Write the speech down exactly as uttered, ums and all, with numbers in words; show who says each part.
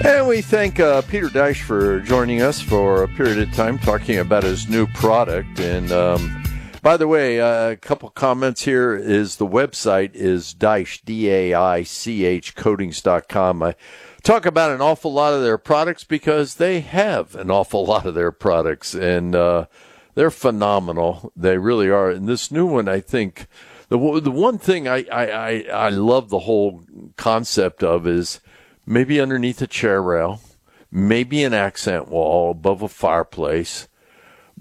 Speaker 1: And we thank uh, Peter Deich for joining us for a period of time talking about his new product. And um, by the way, uh, a couple comments here is the website is Deich, D A I C H, coatings dot com. I talk about an awful lot of their products because they have an awful lot of their products, and uh, they're phenomenal. They really are. And this new one, I think, the the one thing I, I, I, I love the whole concept of is maybe underneath a chair rail, maybe an accent wall above a fireplace,